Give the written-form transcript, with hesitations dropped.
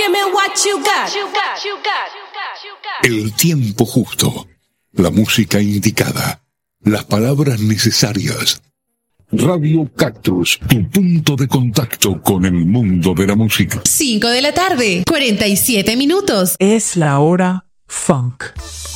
Give me what you got. El tiempo justo, la música indicada, las palabras necesarias. Radio Cactus, tu punto de contacto con el mundo de la música. 5 de la tarde, 47 minutos. Es la hora funk.